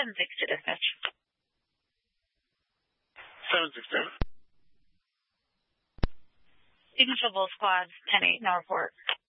7-6 to dispatch. 7-6. Signature Bowl Squads, 10-8, no report.